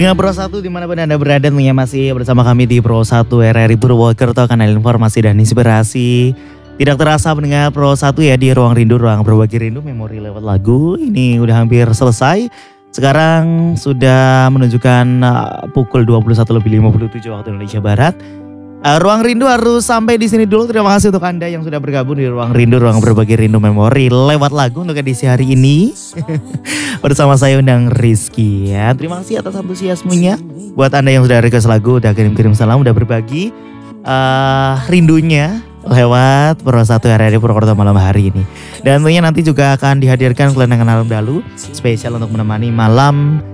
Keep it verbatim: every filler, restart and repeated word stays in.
Pendengar Pro satu dimanapun Anda berada, tentunya masih bersama kami di Pro satu R R I Purwokerto, kanal informasi dan inspirasi. Tidak terasa pendengar Pro satu ya, di Ruang Rindu, Ruang Berbagi Rindu, memori lewat lagu. Ini udah hampir selesai. Sekarang sudah menunjukkan uh, pukul dua puluh satu lebih lima puluh tujuh waktu Indonesia Barat. Uh, Ruang Rindu harus sampai di sini dulu. Terima kasih untuk Anda yang sudah bergabung di Ruang Rindu, Ruang Berbagi Rindu, memori lewat lagu untuk edisi hari ini. Bersama saya undang Rizky ya. Terima kasih atas antusiasmenya. Buat Anda yang sudah request lagu, udah kirim-kirim salam, udah berbagi uh, rindunya lewat Pro satu R R I Purwokerto malam hari ini. Dan tentunya nanti juga akan dihadirkan kelenangan alam dalu spesial untuk menemani malam